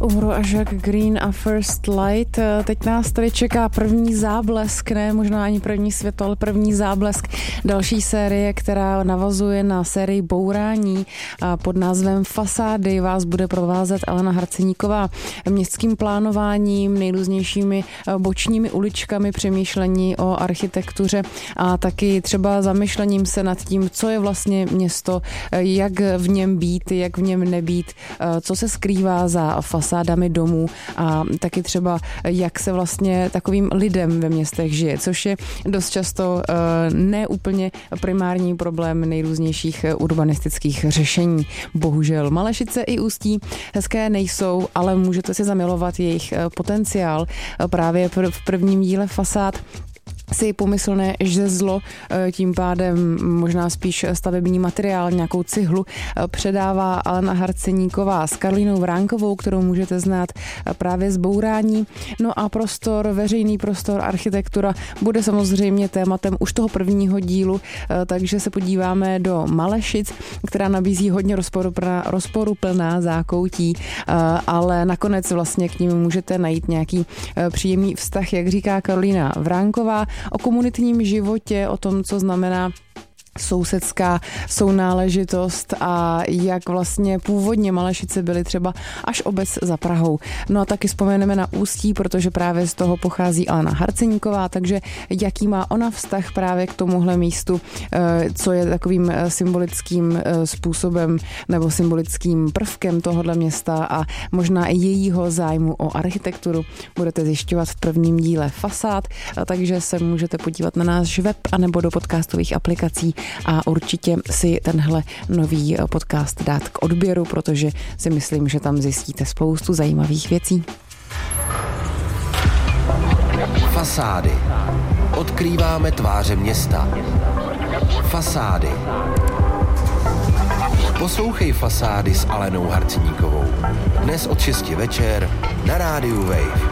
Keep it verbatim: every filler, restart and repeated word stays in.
Umru až jak Green a First Light. Teď nás tady čeká první záblesk, ne možná ani první světlo, ale první záblesk další série, která navazuje na sérii Bourání pod názvem Fasády. Vás bude provázet Alena Harceníková městským plánováním, nejrůznějšími bočními uličkami, přemýšlení o architektuře a taky třeba zamyšlením se nad tím, co je vlastně město, jak v něm být, jak v něm nebýt, co se skrývá za fasádami domů a taky třeba jak se vlastně takovým lidem ve městech žije, což je dost často neúplně primární problém nejrůznějších urbanistických řešení. Bohužel Malešice i Ústí hezké nejsou, ale můžete si zamilovat jejich potenciál právě v prvním díle Fasád si pomyslné žezlo, tím pádem možná spíš stavební materiál, nějakou cihlu, předává Alena Harceníková s Karolínou Vránkovou, kterou můžete znát právě z Bourání. No a prostor, veřejný prostor, architektura bude samozřejmě tématem už toho prvního dílu, takže se podíváme do Malešic, která nabízí hodně rozporuplná, rozporuplná zákoutí, ale nakonec vlastně k ním můžete najít nějaký příjemný vztah, jak říká Karolína Vránková, o komunitním životě, o tom, co znamená sousedská sounáležitost a jak vlastně původně Malešice byly třeba až obec za Prahou. No a taky vzpomeneme na Ústí, protože právě z toho pochází Alena Harceníková, takže jaký má ona vztah právě k tomuhle místu, co je takovým symbolickým způsobem nebo symbolickým prvkem tohohle města a možná i jejího zájmu o architekturu budete zjišťovat v prvním díle Fasád, takže se můžete podívat na náš web anebo do podcastových aplikací a určitě si tenhle nový podcast dát k odběru, protože si myslím, že tam zjistíte spoustu zajímavých věcí. Fasády. Odkrýváme tváře města. Fasády. Poslouchej Fasády s Alenou Harceníkovou. Dnes od šesti večer na rádiu Wave.